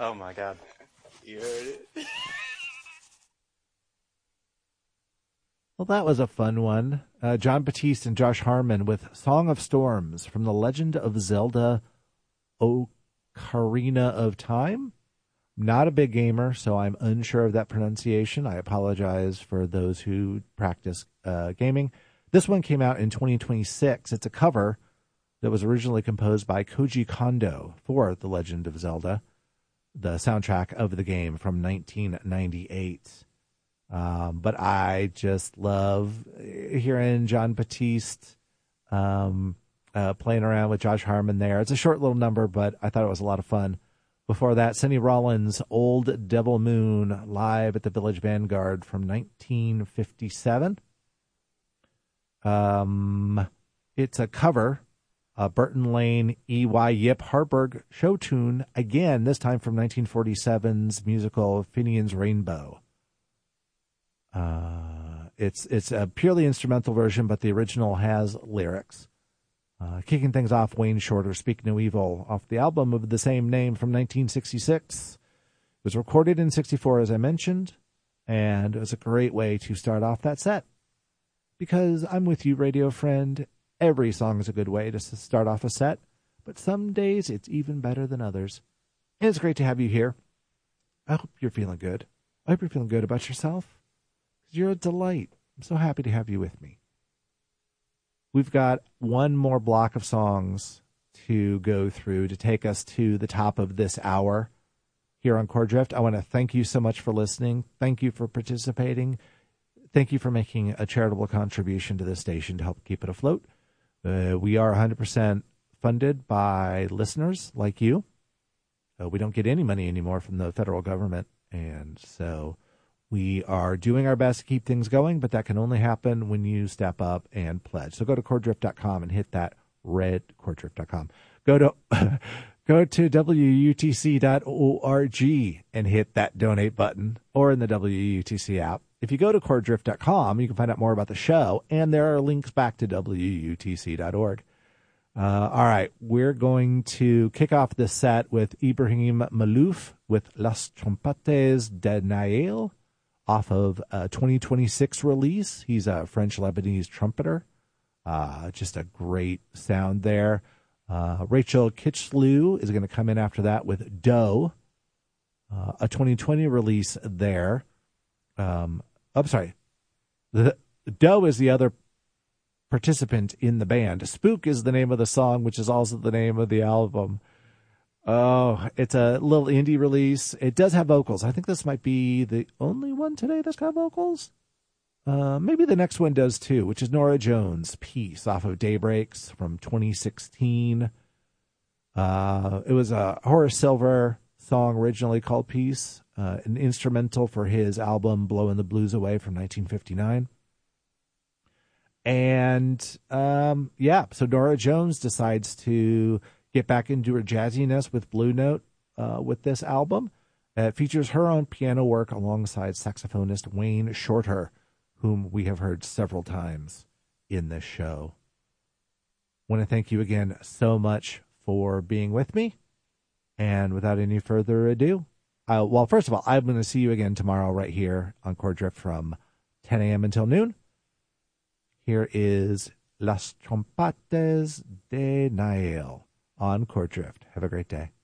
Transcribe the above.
Oh my God. You heard it? Well, that was a fun one. John Batiste and Josh Harmon with Song of Storms from The Legend of Zelda Ocarina of Time. Not a big gamer, so I'm unsure of that pronunciation. I apologize for those who practice gaming. This one came out in 2026. It's a cover that was originally composed by Koji Kondo for The Legend of Zelda, the soundtrack of the game from 1998. But I just love hearing John Batiste playing around with Josh Harmon there. It's a short little number, but I thought it was a lot of fun. Before that, Sonny Rollins' Old Devil Moon live at the Village Vanguard from 1957. It's a cover, Burton Lane, E.Y. Yip Harburg show tune, again, this time from 1947's musical Finian's Rainbow. It's a purely instrumental version, but the original has lyrics. Kicking things off, Wayne Shorter, Speak No Evil, off the album of the same name from 1966. It was recorded in 64, as I mentioned, and it was a great way to start off that set. Because I'm with you, radio friend, every song is a good way to start off a set, but some days it's even better than others. And it's great to have you here. I hope you're feeling good. I hope you're feeling good about yourself. You're a delight. I'm so happy to have you with me. We've got one more block of songs to go through to take us to the top of this hour here on Core Drift. I want to thank you so much for listening. Thank you for participating. Thank you for making a charitable contribution to this station to help keep it afloat. We are 100% funded by listeners like you. We don't get any money anymore from the federal government, and so we are doing our best to keep things going, but that can only happen when you step up and pledge. So go to coredrift.com and hit that red coredrift.com. Go to WUTC.org and hit that donate button, or in the WUTC app. If you go to coredrift.com, you can find out more about the show, and there are links back to WUTC.org. All right, we're going to kick off this set with Ibrahim Malouf with Las Trompetes de Nael, off of a 2026 release. He's a French-Lebanese trumpeter. Just a great sound there. Rachel Kitchlew is going to come in after that with Doe, a 2020 release there. I'm sorry. Doe is the other participant in the band. Spook is the name of the song, which is also the name of the album. Oh, it's a little indie release. It does have vocals. I think this might be the only one today that's got vocals. Maybe the next one does too, which is Nora Jones' Peace off of Daybreaks from 2016. It was a Horace Silver song originally called Peace, an instrumental for his album Blowing the Blues Away from 1959. And so Nora Jones decides to get back into her jazziness with Blue Note with this album. It features her own piano work alongside saxophonist Wayne Shorter, whom we have heard several times in this show. I want to thank you again so much for being with me. And without any further ado, first of all, I'm going to see you again tomorrow right here on Core Drift from 10 a.m. until noon. Here is Las Trompetes de Nael on Core Drift. Have a great day.